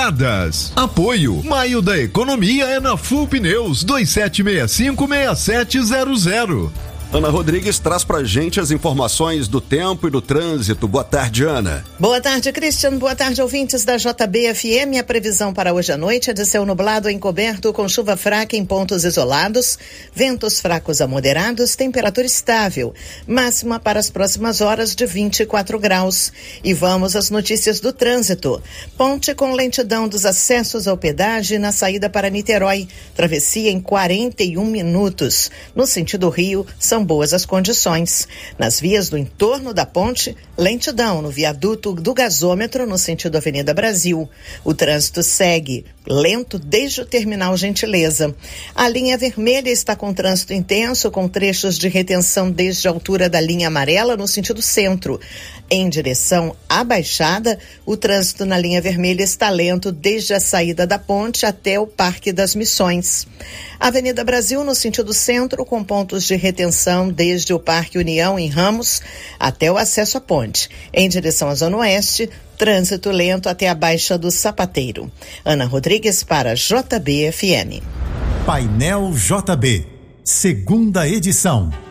entradas. Apoio, Maio da Economia é na Full Pneus, 2765-6700. Ana Rodrigues traz pra gente as informações do tempo e do trânsito. Boa tarde, Ana. Boa tarde, Cristian. Boa tarde, ouvintes da JB-FM. A previsão para hoje à noite é de céu nublado encoberto com chuva fraca em pontos isolados, ventos fracos a moderados, temperatura estável, máxima para as próximas horas de 24 graus. E vamos às notícias do trânsito. Ponte com lentidão dos acessos ao pedágio na saída para Niterói. Travessia em 41 minutos. No sentido Rio, são boas as condições. Nas vias do entorno da ponte, lentidão no viaduto do gasômetro no sentido Avenida Brasil. O trânsito segue lento desde o terminal Gentileza. A linha vermelha está com trânsito intenso, com trechos de retenção desde a altura da linha amarela no sentido centro. Em direção à Baixada, o trânsito na linha vermelha está lento desde a saída da ponte até o Parque das Missões. Avenida Brasil no sentido centro, com pontos de retenção desde o Parque União em Ramos até o acesso à ponte. Em direção à Zona Oeste, trânsito lento até a Baixa do Sapateiro. Ana Rodrigues para JB-FM. Painel JB, segunda edição.